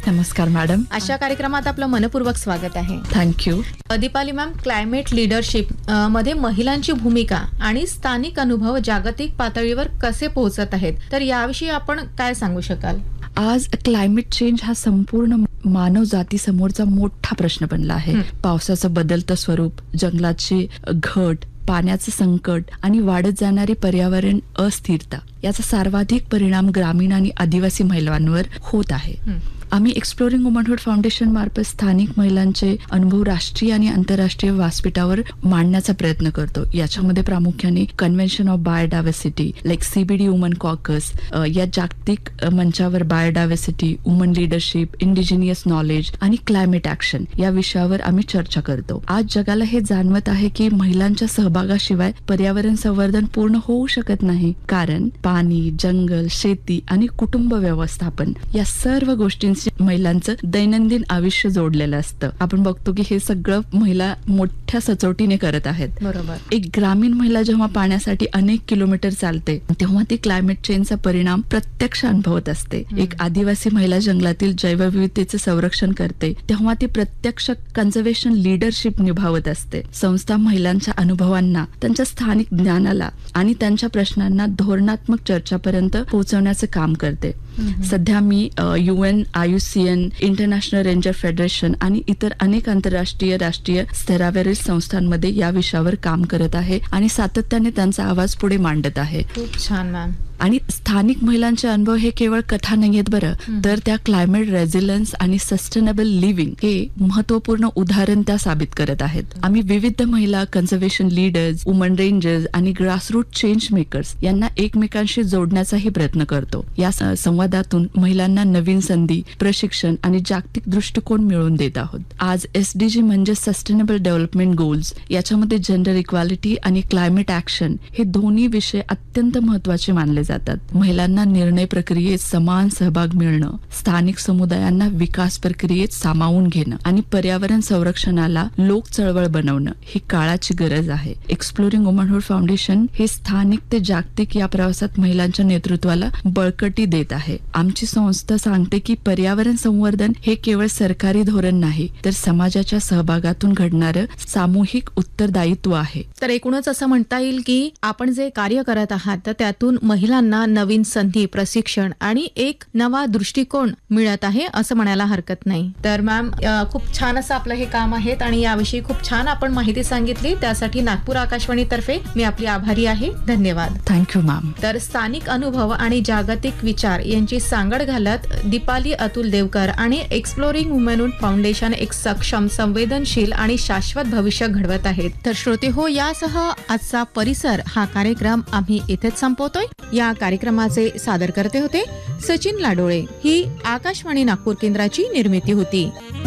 नमस्कार मॅडम. अशा कार्यक्रमात आपलं मनपूर्वक स्वागत आहे. Thank you. Deepali ma'am, climate leadership मध्ये महिलांची भूमिका आणि स्थानिक अनुभव जागतिक पातळीवर कसे पोहोचत आहेत, तर याविषयी आपण काय सांगू शकाल? आज क्लायमेट चेंज हा संपूर्ण मानव जातीसमोरचा मोठा प्रश्न बनला आहे. पावसाचं बदलतं स्वरूप, जंगलाची घट, पाण्याचं संकट आणि वाढत जाणारी पर्यावरण अस्थिरता याचा सर्वाधिक परिणाम ग्रामीण आणि आदिवासी महिलांवर होत आहे. आम्ही एक्सप्लोरिंग वुमनहुड फाउंडेशन मार्फत स्थानिक महिलांचे अनुभव राष्ट्रीय आणि आंतरराष्ट्रीय व्यासपीठावर मांडण्याचा प्रयत्न करतो. याच्यामध्ये प्रामुख्याने convention of biodiversity like CBD woman caucus या जागतिक मंचावर biodiversity, woman leadership, indigenous knowledge आणि क्लायमेट ऍक्शन या विषयावर आम्ही चर्चा करतो. आज जगाला हे जाणवत आहे की महिलांच्या सहभागाशिवाय पर्यावरण संवर्धन पूर्ण होऊ शकत नाही, कारण पाणी, जंगल, शेती आणि कुटुंब व्यवस्थापन या सर्व गोष्टींची महिलांचं दैनंदिन आयुष्य जोडलेलं असतं. आपण बघतो की हे सगळं महिला मोठ्या सचोटीने करत आहेत. बरोबर. एक ग्रामीण महिला जेव्हा पाण्यासाठी अनेक किलोमीटर चालते तेव्हा ती क्लायमेट चेंजचा परिणाम प्रत्यक्ष अनुभवत असते. एक आदिवासी महिला जंगलातील जैवविविधतेचे संरक्षण करते तेव्हा ती प्रत्यक्ष कन्झर्वेशन लिडरशिप निभावत असते. संस्था महिलांच्या अनुभवांना, त्यांच्या स्थानिक ज्ञानाला आणि त्यांच्या प्रश्नांना धोरणात्मक चर्चापर्यंत पोहोचवण्याचे काम करते. सध्या मी UN, IUCN, international ranger federation आणि इतर अनेक आंतरराष्ट्रीय, राष्ट्रीय स्तरावरील संस्थांमध्ये या विषयावर काम करत आहे आणि सातत्याने त्यांचा आवाज पुढे मांडत आहे. खूप छान मॅम. आणि स्थानिक महिलांचे अनुभव हे केवळ कथा नाहीयेत बरं, तर त्या क्लायमेट रेझिलियन्स आणि सस्टेनेबल लिव्हिंग हे महत्वपूर्ण उदाहरण त्या साबित करत आहेत. आम्ही विविध महिला कन्झर्वेशन लीडर्स, वुमन रेंजर्स आणि ग्रासरूट चेंज मेकर्स यांना एकमेकांशी जोडण्याचाही प्रयत्न करतो. या संवादातून महिलांना नवीन संधी, प्रशिक्षण आणि जागतिक दृष्टिकोन मिळवून देत आहोत. आज SDG म्हणजे सस्टेनेबल डेव्हलपमेंट गोल्स, याच्यामध्ये जेंडर इक्वालिटी आणि क्लायमेट ऍक्शन हे दोन्ही विषय अत्यंत महत्वाचे मानले जातात. महिलांना निर्णय प्रक्रियेत समान सहभाग मिळणं, स्थानिक समुदायांना विकास प्रक्रियेत सामावून घेणं आणि पर्यावरण संरक्षणाला लोक चळवळ बनवणं ही काळाची गरज आहे. एक्सप्लोरिंग वुमनहुड फाउंडेशन हे स्थानिक ते जागतिक या प्रवासात महिलांच्या नेतृत्वाला बळकटी देत आहे. आमची संस्था सांगते की पर्यावरण संवर्धन हे केवळ सरकारी धोरण नाही, तर समाजाच्या सहभागातून घडणारं सामूहिक उत्तरदायित्व आहे. तर एकूणच असं म्हणता येईल की आपण जे कार्य करत आहात तर त्यातून महिलांना नवीन संधी, प्रशिक्षण आणि एक नवा दृष्टिकोन मिळत आहे असं म्हणायला हरकत नाही. तर मॅम, खूप छान असं आपलं हे काम आहे आणि याविषयी खूप छान आपण माहिती सांगितली. त्यासाठी नागपूर आकाशवाणीतर्फे मी आपली आभारी आहे. धन्यवाद. Thank you ma'am. तर स्थानिक अनुभव आणि जागतिक विचार यांची सांगड घालत दीपाली अतुल देवकर आणि एक्सप्लोरिंग वुमनहुड फाउंडेशन एक सक्षम, संवेदनशील आणि शाश्वत भविष्य घडवत आहेत. तर श्रोते हो, यासह आजचा परिसर हा कार्यक्रम आम्ही इथेच संपवतोय. या कार्यक्रमाचे सादरकर्ते होते सचिन लाडोळे. ही आकाशवाणी नागपूर केंद्राची निर्मिती होती.